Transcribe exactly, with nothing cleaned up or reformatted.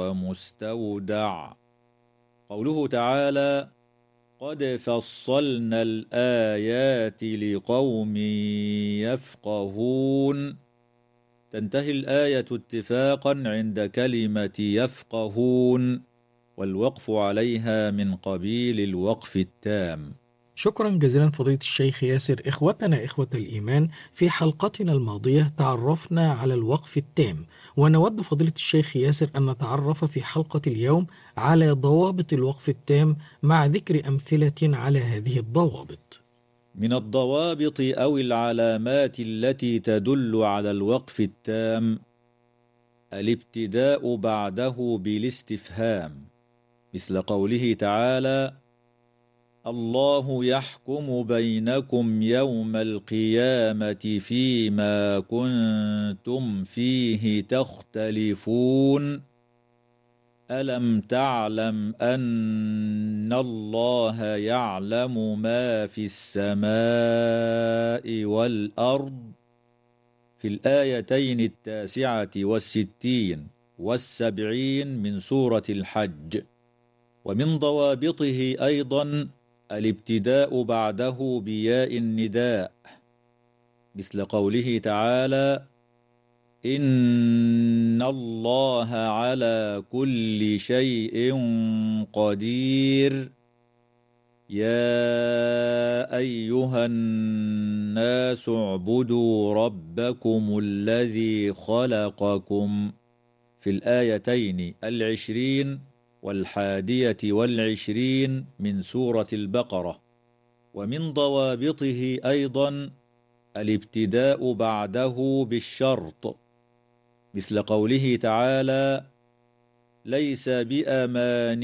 ومستودع. قوله تعالى: قد فصلنا الآيات لقوم يفقهون، تنتهي الآية اتفاقا عند كلمة يفقهون، والوقف عليها من قبيل الوقف التام. شكرا جزيلا فضيلة الشيخ ياسر. إخوتنا إخوة الإيمان، في حلقتنا الماضية تعرفنا على الوقف التام، ونود فضيلة الشيخ ياسر أن نتعرف في حلقة اليوم على ضوابط الوقف التام مع ذكر أمثلة على هذه الضوابط. من الضوابط أو العلامات التي تدل على الوقف التام الابتداء بعده بالاستفهام، مثل قوله تعالى: الله يحكم بينكم يوم القيامة فيما كنتم فيه تختلفون، ألم تعلم أن الله يعلم ما في السماء والأرض، في الآيتين التاسعة والستين والسبعين من سورة الحج. ومن ضوابطه أيضا الابتداء بعده بياء النداء، مثل قوله تعالى: إن الله على كل شيء قدير، يا أيها الناس اعبدوا ربكم الذي خلقكم، في الآيتين العشرين والحادية والعشرين من سورة البقرة. ومن ضوابطه أيضا الابتداء بعده بالشرط، مثل قوله تعالى: ليس بأمان